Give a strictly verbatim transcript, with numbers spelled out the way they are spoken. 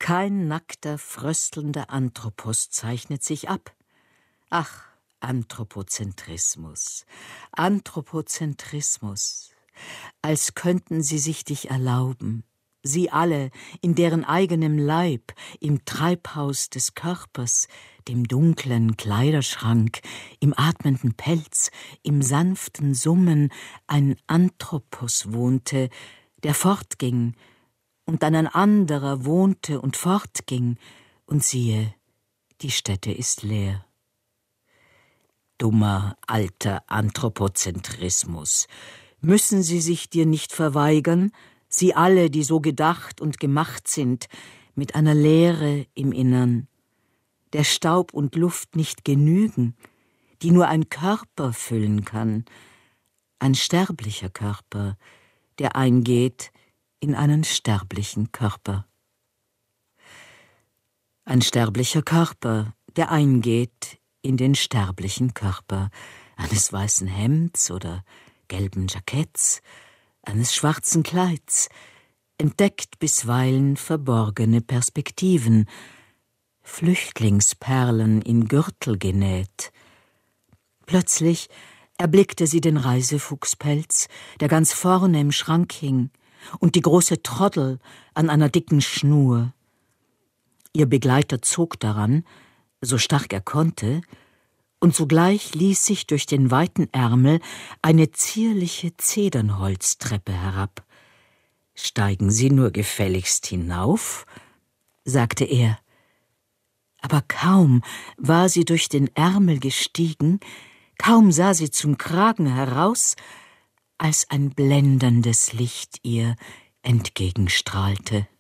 Kein nackter, fröstelnder Anthropos zeichnet sich ab. Ach, Anthropozentrismus, Anthropozentrismus, als könnten sie sich dich erlauben, sie alle, in deren eigenem Leib, im Treibhaus des Körpers, dem dunklen Kleiderschrank, im atmenden Pelz, im sanften Summen ein Anthropos wohnte, der fortging, und dann ein anderer wohnte und fortging, und siehe, die Stätte ist leer. Dummer, alter Anthropozentrismus, müssen sie sich dir nicht verweigern, sie alle, die so gedacht und gemacht sind, mit einer Leere im Innern, der Staub und Luft nicht genügen, die nur ein Körper füllen kann, ein sterblicher Körper, der eingeht in einen sterblichen Körper. Ein sterblicher Körper, der eingeht in den sterblichen Körper eines weißen Hemds oder gelben Jacketts, eines schwarzen Kleids, entdeckt bisweilen verborgene Perspektiven, Flüchtlingsperlen in Gürtel genäht. Plötzlich erblickte sie den Reisefuchspelz, der ganz vorne im Schrank hing, und die große Troddel an einer dicken Schnur. Ihr Begleiter zog daran, so stark er konnte, und sogleich ließ sich durch den weiten Ärmel eine zierliche Zedernholztreppe herab. »Steigen Sie nur gefälligst hinauf«, sagte er. Aber kaum war sie durch den Ärmel gestiegen, kaum sah sie zum Kragen heraus, als ein blendendes Licht ihr entgegenstrahlte.